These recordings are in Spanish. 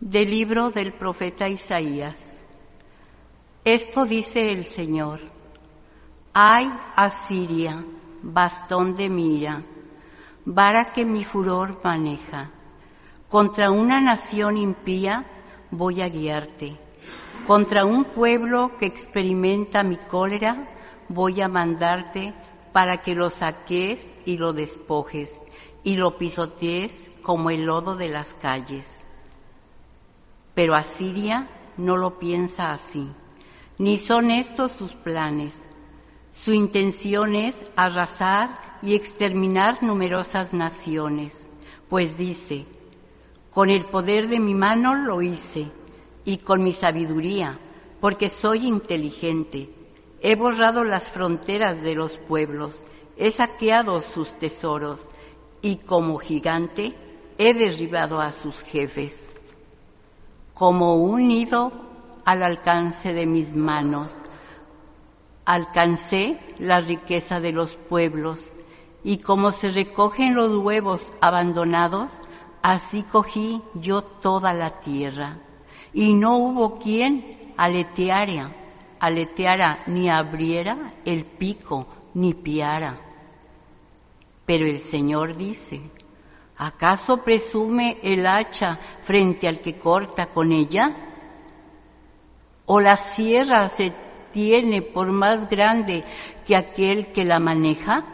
Del libro del profeta Isaías. Esto dice el Señor: ¡Ay, Asiria, bastón de mi ira, vara que mi furor maneja! Contra una nación impía voy a guiarte, contra un pueblo que experimenta mi cólera voy a mandarte para que lo saques y lo despojes y lo pisotees como el lodo de las calles. Pero Asiria no lo piensa así, ni son estos sus planes. Su intención es arrasar y exterminar numerosas naciones, pues dice: con el poder de mi mano lo hice, y con mi sabiduría, porque soy inteligente. He borrado las fronteras de los pueblos, he saqueado sus tesoros, y como gigante he derribado a sus jefes. Como un nido al alcance de mis manos, alcancé la riqueza de los pueblos, y como se recogen los huevos abandonados, así cogí yo toda la tierra, y no hubo quien aleteara, ni abriera el pico, ni piara. Pero el Señor dice: ¿acaso presume el hacha frente al que corta con ella? ¿O la sierra se tiene por más grande que aquel que la maneja?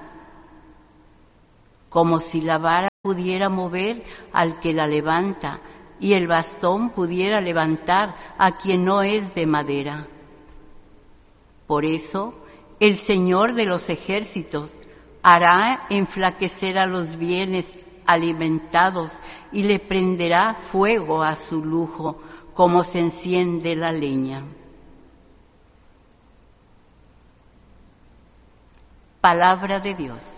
Como si la vara pudiera mover al que la levanta, y el bastón pudiera levantar a quien no es de madera. Por eso, el Señor de los ejércitos hará enflaquecer a los bienes alimentados y le prenderá fuego a su lujo, como se enciende la leña. Palabra de Dios.